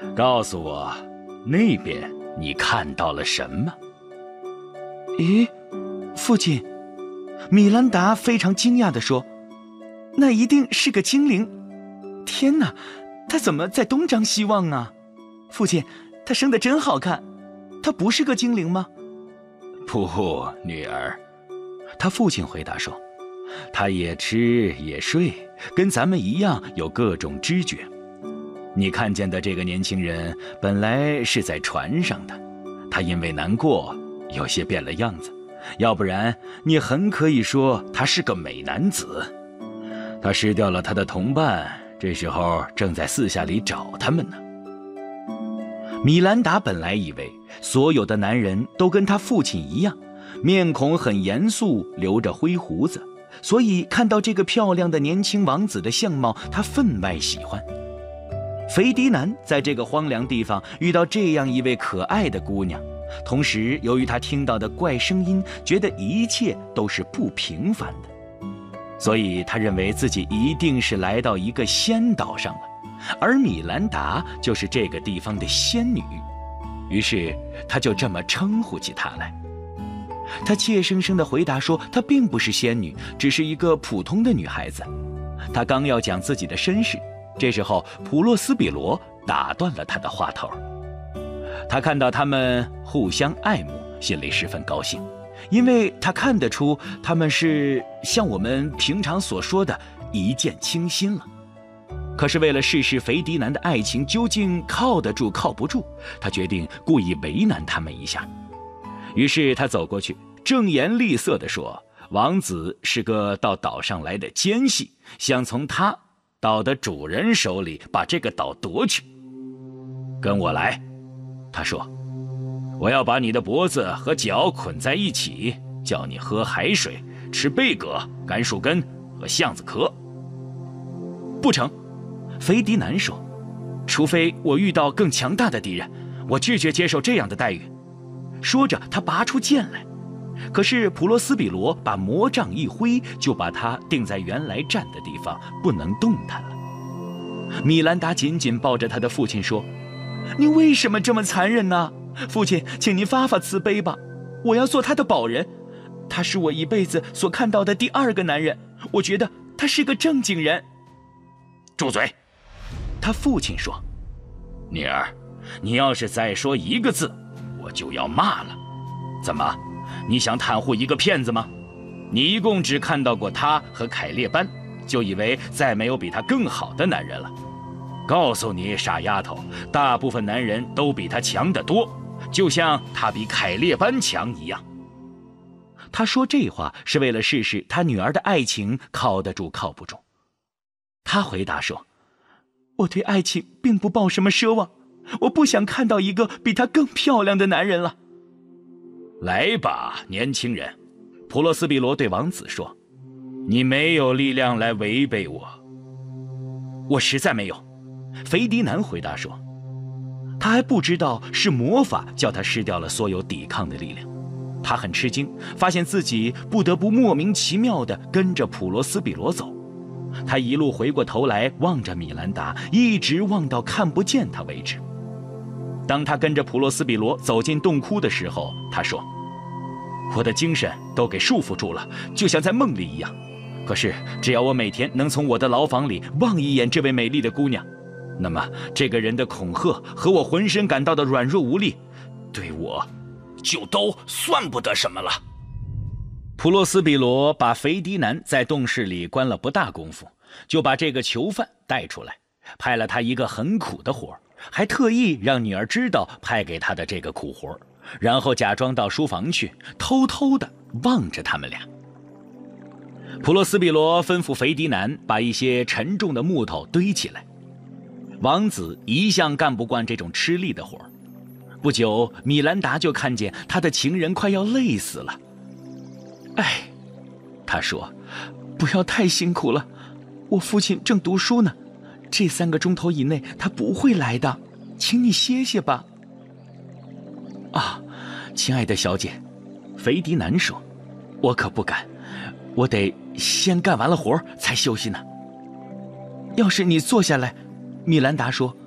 告诉我，那边你看到了什么？ 咦，父亲，米兰达非常惊讶地说：“那一定是个精灵！天哪，他怎么在东张西望啊？父亲，他生得真好看，他不是个精灵吗？” 不，女儿，他父亲回答说，他也吃也睡，跟咱们一样有各种知觉。你看见的这个年轻人本来是在船上的，他因为难过有些变了样子，要不然你很可以说他是个美男子。他失掉了他的同伴，这时候正在四下里找他们呢。 米兰达本来以为所有的男人都跟他父亲一样，面孔很严肃，留着灰胡子，所以看到这个漂亮的年轻王子的相貌，他分外喜欢。菲迪南在这个荒凉地方遇到这样一位可爱的姑娘，同时由于他听到的怪声音，觉得一切都是不平凡的，所以他认为自己一定是来到一个仙岛上了，而米兰达就是这个地方的仙女，于是他就这么称呼起她来。他怯生生地回答说，她并不是仙女，只是一个普通的女孩子。他刚要讲自己的身世，这时候普洛斯比罗打断了他的话头。他看到他们互相爱慕，心里十分高兴，因为他看得出他们是像我们平常所说的一见倾心了。可是为了试试菲迪南的爱情究竟靠得住靠不住，他决定故意为难他们一下。于是他走过去，正言厉色地说，王子是个到岛上来的奸细，想从他岛的主人手里把这个岛夺去。跟我来，他说，我要把你的脖子和脚捆在一起，叫你喝海水，吃贝蛤、甘树根和橡子壳。不成，菲迪南说，除非我遇到更强大的敌人，我拒绝接受这样的待遇。说着他拔出剑来，可是普罗斯比罗把魔杖一挥，就把他定在原来站的地方，不能动弹了。米兰达紧紧抱着他的父亲说，你为什么这么残忍呢？父亲，请您发发慈悲吧，我要做他的保人，他是我一辈子所看到的第二个男人，我觉得他是个正经人。 住嘴！他父亲说，女儿，你要是再说一个字，我就要骂了。怎么，你想袒护一个骗子吗？你一共只看到过他和凯列班，就以为再没有比他更好的男人了。告诉你，傻丫头，大部分男人都比他强得多，就像他比凯列班强一样。 他说这话是为了试试他女儿的爱情靠得住靠不住。他回答说，我对爱情并不抱什么奢望，我不想看到一个比她更漂亮的男人了。 来吧，年轻人，普罗斯比罗对王子说，你没有力量来违背我。 我实在没有，菲迪南回答说。他还不知道是魔法叫他失掉了所有抵抗的力量。他很吃惊，发现自己不得不莫名其妙地跟着普罗斯比罗走。他一路回过头来望着米兰达，一直望到看不见他为止。当他跟着普罗斯比罗走进洞窟的时候，他说，我的精神都给束缚住了，就像在梦里一样。可是只要我每天能从我的牢房里望一眼这位美丽的姑娘，那么这个人的恐吓和我浑身感到的软弱无力，对我就都算不得什么了。普洛斯比罗把菲迪南在洞室里关了不大功夫，就把这个囚犯带出来，派了他一个很苦的活，还特意让女儿知道派给他的这个苦活，然后假装到书房去，偷偷地望着他们俩。普洛斯比罗吩咐菲迪南把一些沉重的木头堆起来。王子一向干不惯这种吃力的活，不久米兰达就看见他的情人快要累死了。哎，他说，不要太辛苦了，我父亲正读书呢，这3个钟头以内他不会来的，请你歇歇吧。啊，亲爱的小姐，菲迪南说，我可不敢，我得先干完了活才休息呢。要是你坐下来，米兰达说，